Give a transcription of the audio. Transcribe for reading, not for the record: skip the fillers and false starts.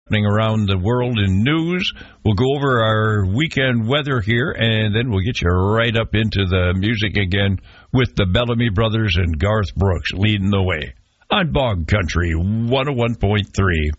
happening around the world in news. We'll go over our weekend weather here, and then we'll get you right up into the music again with the Bellamy Brothers and Garth Brooks leading the way on Bog Country 101.3.